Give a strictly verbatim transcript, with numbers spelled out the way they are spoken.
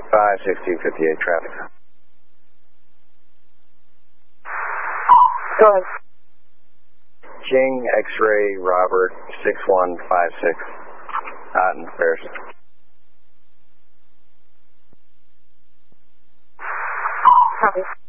five sixteen fifty-eight traffic. Go ahead. King X-ray Robert six one five six. Houghton, Paris. Copy.